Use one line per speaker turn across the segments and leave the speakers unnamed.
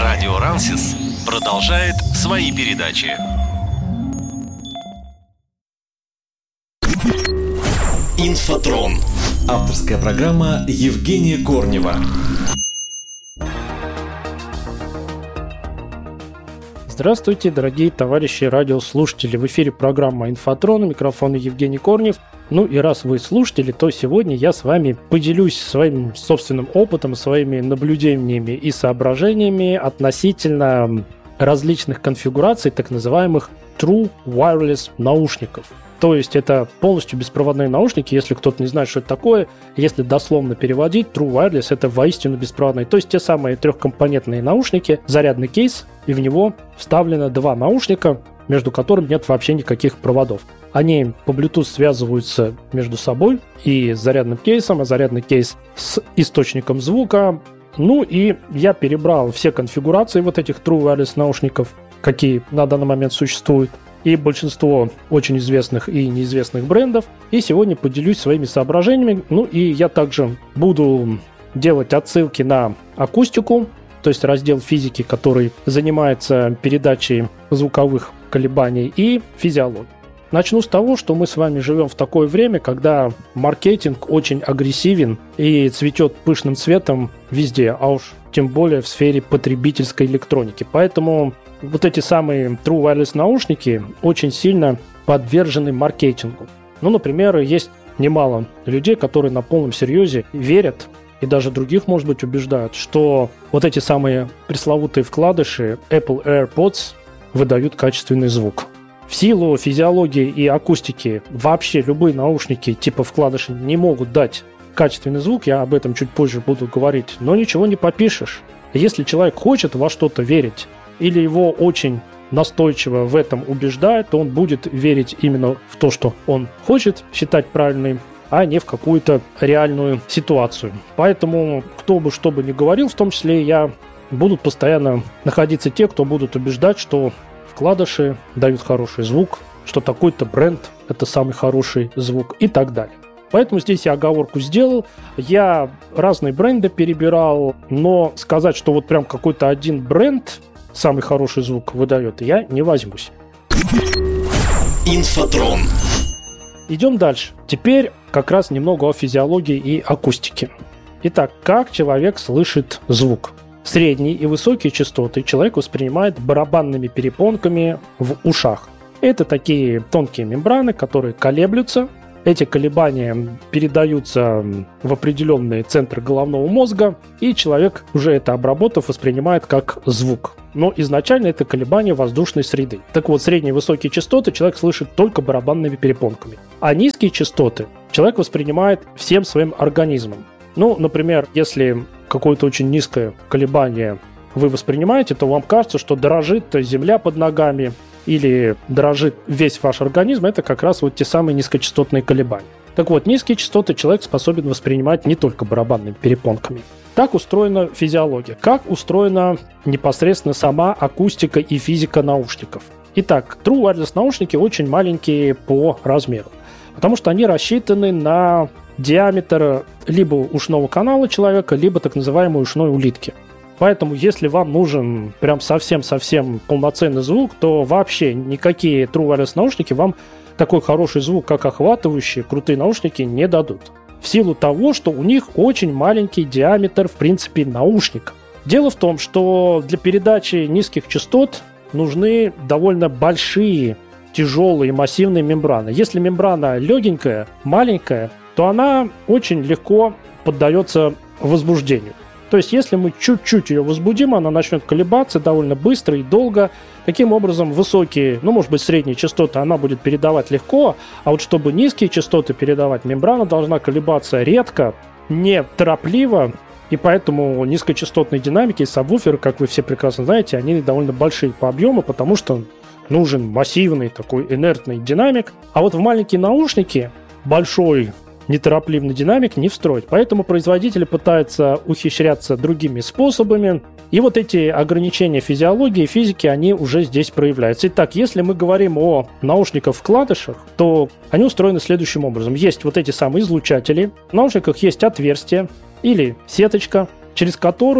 Радио Рансис продолжает свои передачи. Инфотрон. Авторская программа Евгения Корнева.
Здравствуйте, дорогие товарищи радиослушатели. В эфире программа «Инфотрон», у микрофона Евгений Корнев. Ну и раз вы слушатели, то сегодня я с вами поделюсь своим собственным опытом, своими наблюдениями и соображениями относительно различных конфигураций так называемых True Wireless наушников. То есть это полностью беспроводные наушники, если кто-то не знает, что это такое. Если дословно переводить, True Wireless — это воистину беспроводные. То есть те самые трехкомпонентные наушники, зарядный кейс, и в него вставлено два наушника, между которыми нет вообще никаких проводов. Они по Bluetooth связываются между собой и с зарядным кейсом, а зарядный кейс с источником звука. Ну и я перебрал все конфигурации вот этих True Wireless наушников, какие на данный момент существуют, и большинство очень известных и неизвестных брендов. И сегодня поделюсь своими соображениями. Ну и я также буду делать отсылки на акустику, то есть раздел физики, который занимается передачей звуковых колебаний, и физиологией. Начну с того, что мы с вами живем в такое время, когда маркетинг очень агрессивен и цветет пышным цветом везде, а уж тем более в сфере потребительской электроники. Поэтому вот эти самые True Wireless наушники очень сильно подвержены маркетингу. Ну, например, есть немало людей, которые на полном серьезе верят, и даже других, может быть, убеждают, что вот эти самые пресловутые вкладыши Apple AirPods выдают качественный звук. В силу физиологии и акустики вообще любые наушники типа вкладышей не могут дать качественный звук, я об этом чуть позже буду говорить, но ничего не попишешь. Если человек хочет во что-то верить, или его очень настойчиво в этом убеждает, то он будет верить именно в то, что он хочет считать правильным, а не в какую-то реальную ситуацию. Поэтому, кто бы что бы ни говорил, в том числе я, будут постоянно находиться те, кто будут убеждать, что вкладыши дают хороший звук, что такой-то бренд – это самый хороший звук и так далее. Поэтому здесь я оговорку сделал. Я разные бренды перебирал, но сказать, что вот прям какой-то один бренд самый хороший звук выдает, я не возьмусь.
Инфотрон.
Идем дальше. Теперь как раз немного о физиологии и акустике. Итак, как человек слышит звук? Средние и высокие частоты человек воспринимает барабанными перепонками в ушах. Это такие тонкие мембраны, которые колеблются. Эти колебания передаются в определенные центры головного мозга, и человек, уже это обработав, воспринимает как звук. Но изначально это колебания воздушной среды. Так вот, средние и высокие частоты человек слышит только барабанными перепонками. А низкие частоты человек воспринимает всем своим организмом. Ну, например, если какое-то очень низкое колебание вы воспринимаете, то вам кажется, что дрожит земля под ногами или дрожит весь ваш организм. Это как раз вот те самые низкочастотные колебания. Так вот, низкие частоты человек способен воспринимать не только барабанными перепонками. Так устроена физиология. Как устроена непосредственно сама акустика и физика наушников. Итак, True Wireless наушники очень маленькие по размеру, потому что они рассчитаны на диаметр либо ушного канала человека, либо так называемой ушной улитки. Поэтому, если вам нужен прям совсем-совсем полноценный звук, то вообще никакие True Wireless наушники вам такой хороший звук, как охватывающие, крутые наушники не дадут. В силу того, что у них очень маленький диаметр, в принципе, наушника. Дело в том, что для передачи низких частот нужны довольно большие, тяжелые, массивные мембраны. Если мембрана легенькая, маленькая, то она очень легко поддается возбуждению. То есть, если мы чуть-чуть ее возбудим, она начнет колебаться довольно быстро и долго. Таким образом, высокие, может быть, средние частоты она будет передавать легко, а вот чтобы низкие частоты передавать, мембрана должна колебаться редко, неторопливо, и поэтому низкочастотные динамики и сабвуферы, как вы все прекрасно знаете, они довольно большие по объему, потому что нужен массивный такой инертный динамик. А вот в маленькие наушники большой неторопливый динамик не встроить. Поэтому производители пытаются ухищряться другими способами. И вот эти ограничения физиологии и физики, они уже здесь проявляются. Итак, если мы говорим о наушниках-вкладышах, то они устроены следующим образом. Есть вот эти самые излучатели. В наушниках есть отверстие или сеточка, через которую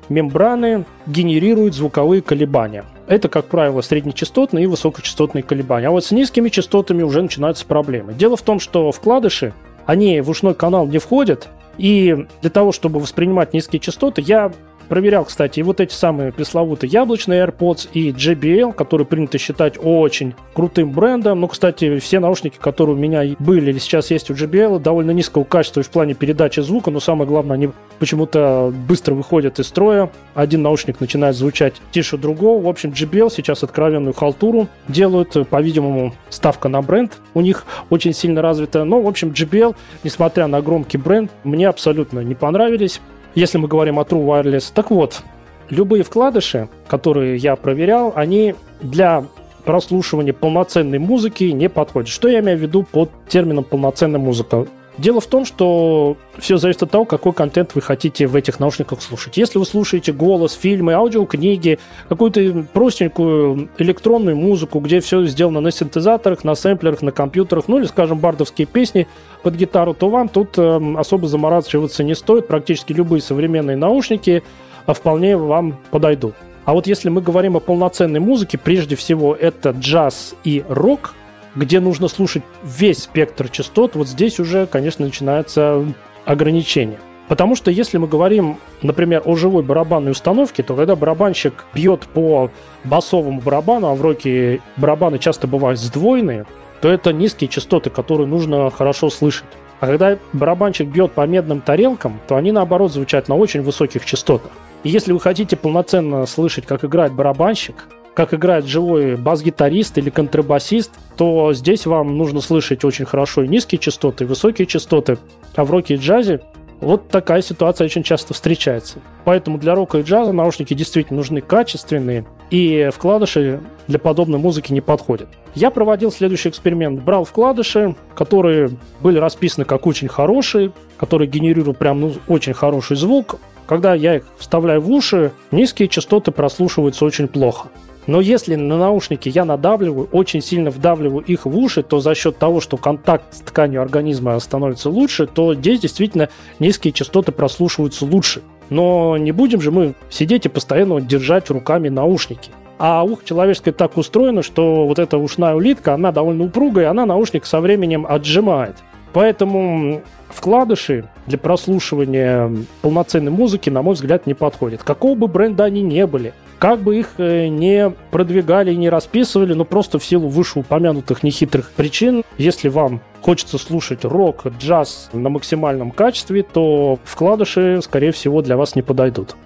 мембраны генерируют звуковые колебания. Это, как правило, среднечастотные и высокочастотные колебания. А вот с низкими частотами уже начинаются проблемы. Дело в том, что вкладыши, они в ушной канал не входят, и для того, чтобы воспринимать низкие частоты, я проверял, кстати, и вот эти самые пресловутые яблочные AirPods и JBL, которые принято считать очень крутым брендом. Ну, кстати, все наушники, которые у меня были или сейчас есть у JBL, довольно низкого качества и в плане передачи звука, но самое главное, они почему-то быстро выходят из строя. Один наушник начинает звучать тише другого. В общем, JBL сейчас откровенную халтуру делают. По-видимому, ставка на бренд у них очень сильно развита. Но, в общем, JBL, несмотря на громкий бренд, мне абсолютно не понравились, если мы говорим о True Wireless. Так вот, любые вкладыши, которые я проверял, они для прослушивания полноценной музыки не подходят. Что я имею в виду под термином «полноценная музыка»? Дело в том, что все зависит от того, какой контент вы хотите в этих наушниках слушать. Если вы слушаете голос, фильмы, аудиокниги, какую-то простенькую электронную музыку, где все сделано на синтезаторах, на сэмплерах, на компьютерах, ну или, скажем, бардовские песни под гитару, то вам тут особо заморачиваться не стоит. Практически любые современные наушники вполне вам подойдут. А вот если мы говорим о полноценной музыке, прежде всего это джаз и рок, где нужно слушать весь спектр частот, вот здесь уже, конечно, начинается ограничение. Потому что если мы говорим, например, о живой барабанной установке, то когда барабанщик бьет по басовому барабану, а в роке барабаны часто бывают сдвоенные, то это низкие частоты, которые нужно хорошо слышать. А когда барабанщик бьет по медным тарелкам, то они, наоборот, звучат на очень высоких частотах. И если вы хотите полноценно слышать, как играет барабанщик, как играет живой бас-гитарист или контрабасист, то здесь вам нужно слышать очень хорошо и низкие частоты, и высокие частоты. А в роке и джазе вот такая ситуация очень часто встречается. Поэтому для рока и джаза наушники действительно нужны качественные, и вкладыши для подобной музыки не подходят. Я проводил следующий эксперимент. Брал вкладыши, которые были расписаны как очень хорошие, которые генерируют прям очень хороший звук. Когда я их вставляю в уши, низкие частоты прослушиваются очень плохо. Но если на наушники я надавливаю, очень сильно вдавливаю их в уши, то за счет того, что контакт с тканью организма становится лучше, то здесь действительно низкие частоты прослушиваются лучше. Но не будем же мы сидеть и постоянно держать руками наушники. А ухо человеческое так устроено, что вот эта ушная улитка, она довольно упругая, она наушник со временем отжимает. Поэтому вкладыши для прослушивания полноценной музыки, на мой взгляд, не подходят. Какого бы бренда они ни были, как бы их не продвигали и не расписывали, но просто в силу вышеупомянутых нехитрых причин, если вам хочется слушать рок, джаз на максимальном качестве, то вкладыши, скорее всего, для вас не подойдут.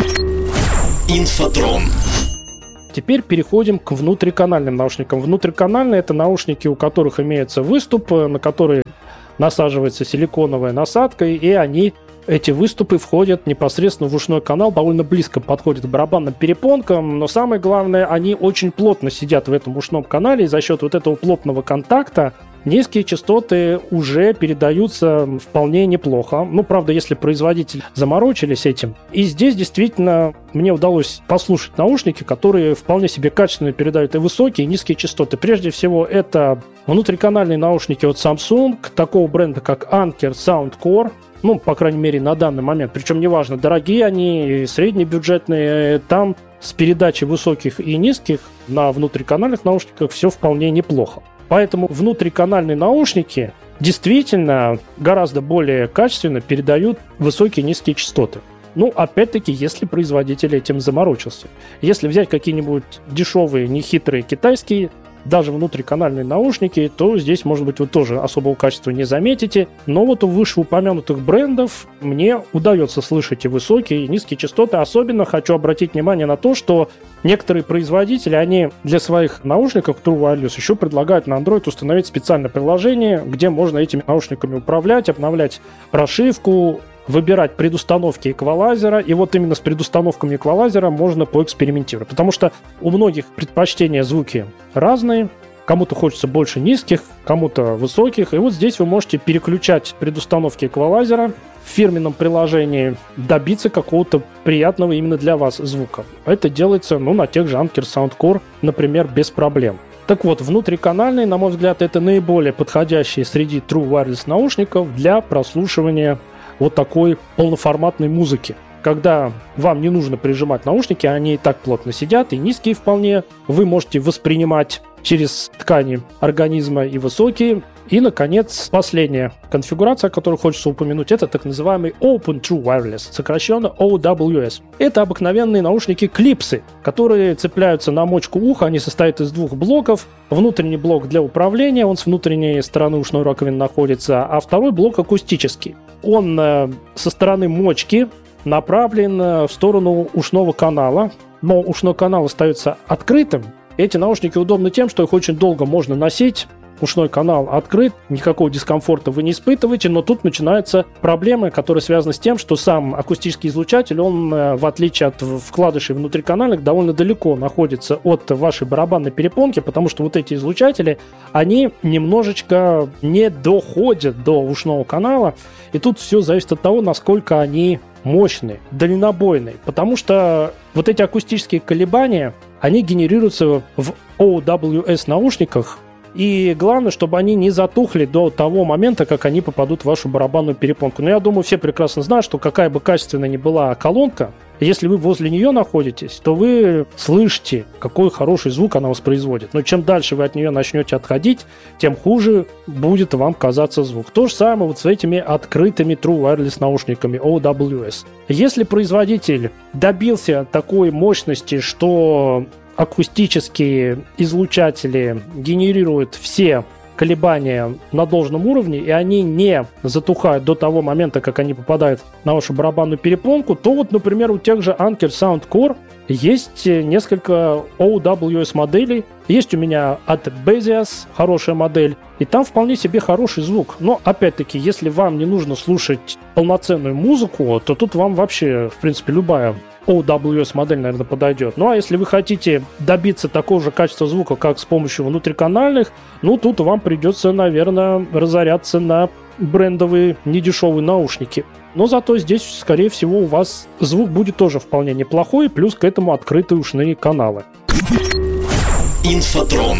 Инфотрон.
Теперь переходим к внутриканальным наушникам. Внутриканальные — это наушники, у которых имеется выступ, на который насаживается силиконовая насадка, и эти выступы входят непосредственно в ушной канал, довольно близко подходят к барабанным перепонкам, но самое главное, они очень плотно сидят в этом ушном канале, и за счет вот этого плотного контакта низкие частоты уже передаются вполне неплохо. Ну, правда, если производители заморочились этим. И здесь действительно мне удалось послушать наушники, которые вполне себе качественно передают и высокие, и низкие частоты. Прежде всего, это внутриканальные наушники от Samsung, такого бренда, как Anker Soundcore. Ну, по крайней мере, на данный момент. Причем неважно, дорогие они, среднебюджетные. Там с передачей высоких и низких на внутриканальных наушниках все вполне неплохо. Поэтому внутриканальные наушники действительно гораздо более качественно передают высокие и низкие частоты. Ну, опять-таки, если производитель этим заморочился. Если взять какие-нибудь дешевые, нехитрые китайские, даже внутриканальные наушники, то здесь, может быть, вы тоже особого качества не заметите. Но вот у вышеупомянутых брендов мне удается слышать и высокие, и низкие частоты. Особенно хочу обратить внимание на то, что некоторые производители, они для своих наушников True Wireless еще предлагают на Android установить специальное приложение, где можно этими наушниками управлять, обновлять прошивку, выбирать предустановки эквалайзера, и вот именно с предустановками эквалайзера можно поэкспериментировать, потому что у многих предпочтения звуки разные, кому-то хочется больше низких, кому-то высоких, и вот здесь вы можете переключать предустановки эквалайзера в фирменном приложении, добиться какого-то приятного именно для вас звука. Это делается, на тех же Anker Soundcore, например, без проблем. Так вот, внутриканальные, на мой взгляд, это наиболее подходящие среди True Wireless наушников для прослушивания вот такой полноформатной музыки. когда вам не нужно прижимать наушники, они и так плотно сидят, и низкие вполне вы можете воспринимать через ткани организма, и высокие. И, наконец, последняя конфигурация, которую хочется упомянуть, это так называемый Open True Wireless, сокращенно OWS. Это обыкновенные наушники-клипсы, которые цепляются на мочку уха, они состоят из двух блоков. Внутренний блок для управления, он с внутренней стороны ушной раковины находится, а второй блок акустический. Он со стороны мочки направлен в сторону ушного канала, но ушной канал остается открытым. Эти наушники удобны тем, что их очень долго можно носить. Ушной канал открыт, никакого дискомфорта вы не испытываете, но тут начинаются проблемы, которые связаны с тем, что сам акустический излучатель, он, в отличие от вкладышей внутриканальных, довольно далеко находится от вашей барабанной перепонки, потому что вот эти излучатели, они немножечко не доходят до ушного канала, и тут все зависит от того, насколько они мощные, дальнобойные, потому что вот эти акустические колебания, они генерируются в OWS наушниках, и главное, чтобы они не затухли до того момента, как они попадут в вашу барабанную перепонку. Но я думаю, все прекрасно знают, что какая бы качественная ни была колонка, если вы возле нее находитесь, то вы слышите, какой хороший звук она воспроизводит. Но чем дальше вы от нее начнете отходить, тем хуже будет вам казаться звук. То же самое вот с этими открытыми True Wireless наушниками OWS. Если производитель добился такой мощности, что акустические излучатели генерируют все колебания на должном уровне, и они не затухают до того момента, как они попадают на вашу барабанную перепонку, то вот, например, у тех же Anker Soundcore есть несколько OWS моделей. Есть у меня от Bezias хорошая модель, и там вполне себе хороший звук. Но, опять-таки, если вам не нужно слушать полноценную музыку, то тут вам вообще, в принципе, любая OWS модель, наверное, подойдет. Ну, а если вы хотите добиться такого же качества звука, как с помощью внутриканальных, ну, тут вам придется, наверное, разоряться на брендовые недешевые наушники. Но зато здесь, скорее всего, у вас звук будет тоже вполне неплохой, плюс к этому открытые ушные каналы.
Инфотрон.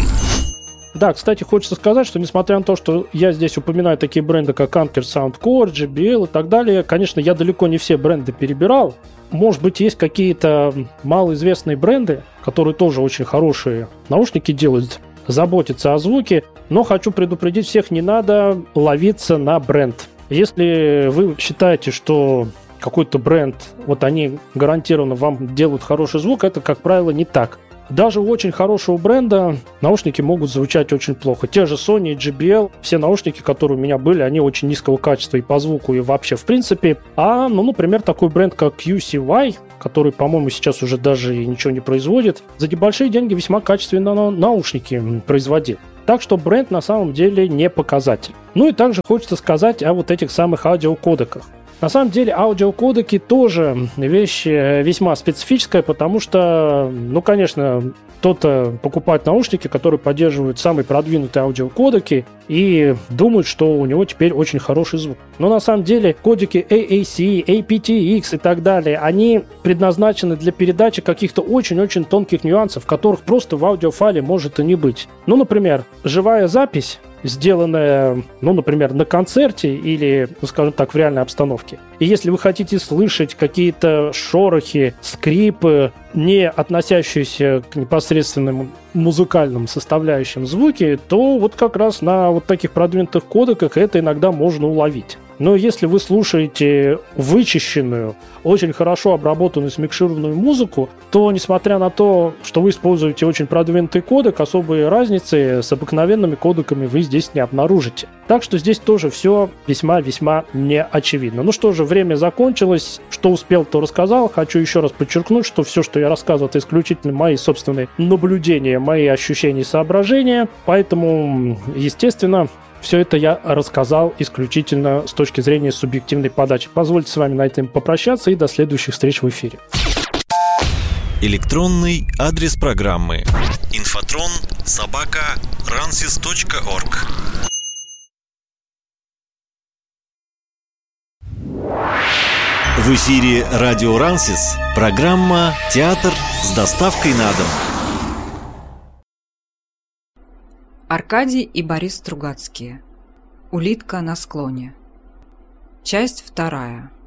Да, кстати, хочется сказать, что несмотря на то, что я здесь упоминаю такие бренды, как Anker Soundcore, JBL и так далее, конечно, я далеко не все бренды перебирал. Может быть, есть какие-то малоизвестные бренды, которые тоже очень хорошие наушники делают, заботятся о звуке, но хочу предупредить всех, не надо ловиться на бренд. Если вы считаете, что какой-то бренд, вот они гарантированно вам делают хороший звук, это, как правило, не так. Даже у очень хорошего бренда наушники могут звучать очень плохо. Те же Sony и JBL, все наушники, которые у меня были, они очень низкого качества и по звуку, и вообще в принципе. А, ну, например, такой бренд, как QCY, который, по-моему, сейчас уже даже и ничего не производит, за небольшие деньги весьма качественно наушники производил. Так что бренд на самом деле не показатель. Ну и также хочется сказать о вот этих самых аудиокодеках. На самом деле аудиокодеки тоже вещь весьма специфическая, потому что, ну, конечно, кто-то покупает наушники, которые поддерживают самые продвинутые аудиокодеки и думают, что у него теперь очень хороший звук. Но на самом деле кодеки AAC, aptX и так далее, они предназначены для передачи каких-то очень-очень тонких нюансов, которых просто в аудиофайле может и не быть. Ну, например, живая запись, сделанная, ну, например, на концерте или, ну, скажем так, в реальной обстановке. И если вы хотите слышать какие-то шорохи, скрипы, не относящиеся к непосредственным музыкальным составляющим звуки, то вот как раз на вот таких продвинутых кодеках это иногда можно уловить. Но если вы слушаете вычищенную, очень хорошо обработанную, смикшированную музыку, то, несмотря на то, что вы используете очень продвинутый кодек, особой разницы с обыкновенными кодеками вы здесь не обнаружите. Так что здесь тоже все весьма-весьма не очевидно. Ну что же, время закончилось. Что успел, то рассказал. Хочу еще раз подчеркнуть, что все, что я рассказываю, это исключительно мои собственные наблюдения, мои ощущения и соображения. Поэтому, естественно, все это я рассказал исключительно с точки зрения субъективной подачи. Позвольте с вами на этом попрощаться и до следующих встреч в эфире.
Электронный адрес программы infotron@ransis.org. В эфире радио Рансис, программа «Театр с доставкой на дом».
Аркадий и Борис Стругацкие. Улитка на склоне. Часть 2.